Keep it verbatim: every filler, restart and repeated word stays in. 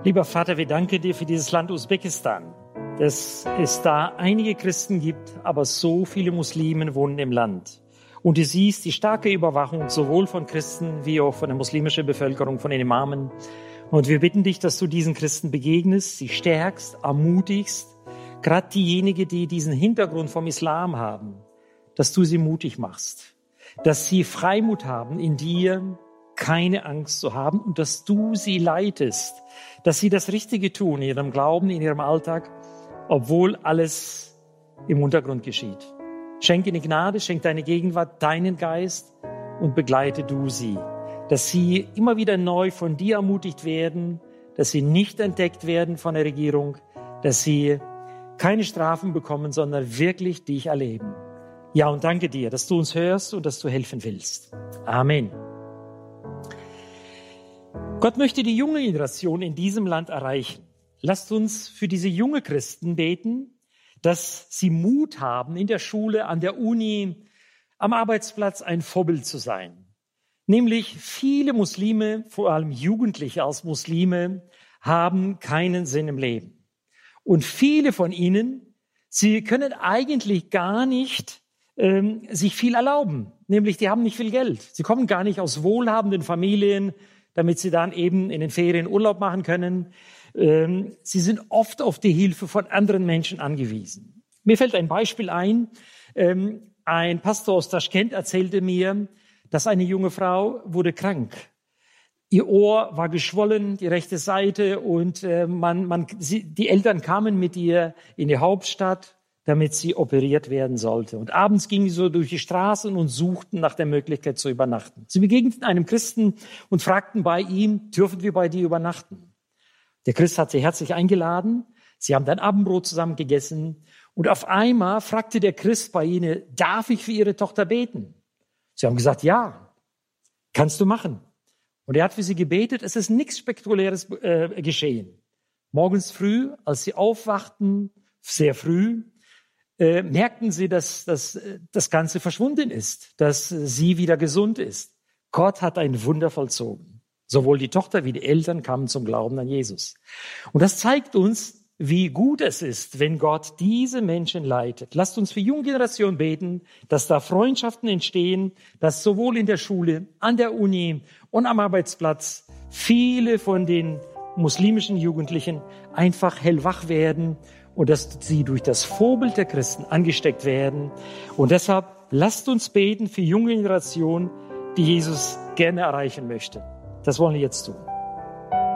Lieber Vater, wir danken dir für dieses Land Usbekistan, dass es da einige Christen gibt, aber so viele Muslime wohnen im Land. Und du siehst die starke Überwachung sowohl von Christen wie auch von der muslimischen Bevölkerung, von den Imamen. Und wir bitten dich, dass du diesen Christen begegnest, sie stärkst, ermutigst, gerade diejenigen, die diesen Hintergrund vom Islam haben, dass du sie mutig machst, dass sie Freimut haben in dir, keine Angst zu haben und dass du sie leitest, dass sie das Richtige tun in ihrem Glauben, in ihrem Alltag, obwohl alles im Untergrund geschieht. Schenke ihnen Gnade, schenke deine Gegenwart, deinen Geist und begleite du sie, dass sie immer wieder neu von dir ermutigt werden, dass sie nicht entdeckt werden von der Regierung, dass sie keine Strafen bekommen, sondern wirklich dich erleben. Ja, und danke dir, dass du uns hörst und dass du helfen willst. Amen. Gott möchte die junge Generation in diesem Land erreichen. Lasst uns für diese junge Christen beten, dass sie Mut haben, in der Schule, an der Uni, am Arbeitsplatz ein Vorbild zu sein. Nämlich viele Muslime, vor allem Jugendliche als Muslime, haben keinen Sinn im Leben. Und viele von ihnen, sie können eigentlich gar nicht ähm, sich viel erlauben. Nämlich, die haben nicht viel Geld. Sie kommen gar nicht aus wohlhabenden Familien, damit sie dann eben in den Ferien Urlaub machen können. Ähm, sie sind oft auf die Hilfe von anderen Menschen angewiesen. Mir fällt ein Beispiel ein. Ähm, ein Pastor aus Taschkent erzählte mir, dass eine junge Frau wurde krank. Ihr Ohr war geschwollen, die rechte Seite, und äh, man, man, sie, die Eltern kamen mit ihr in die Hauptstadt, damit sie operiert werden sollte. Und abends gingen sie so durch die Straßen und suchten nach der Möglichkeit zu übernachten. Sie begegneten einem Christen und fragten bei ihm, dürfen wir bei dir übernachten? Der Christ hat sie herzlich eingeladen. Sie haben dann Abendbrot zusammen gegessen. Und auf einmal fragte der Christ bei ihnen, darf ich für ihre Tochter beten? Sie haben gesagt, ja, kannst du machen. Und er hat für sie gebetet. Es ist nichts Spektakuläres äh, geschehen. Morgens früh, als sie aufwachten, sehr früh, Äh, merkten sie, dass, dass das Ganze verschwunden ist, dass sie wieder gesund ist. Gott hat ein Wunder vollzogen. Sowohl die Tochter wie die Eltern kamen zum Glauben an Jesus. Und das zeigt uns, wie gut es ist, wenn Gott diese Menschen leitet. Lasst uns für die junge Generation beten, dass da Freundschaften entstehen, dass sowohl in der Schule, an der Uni und am Arbeitsplatz viele von den muslimischen Jugendlichen einfach hellwach werden und dass sie durch das Vorbild der Christen angesteckt werden. Und deshalb lasst uns beten für junge Generationen, die Jesus gerne erreichen möchte. Das wollen wir jetzt tun.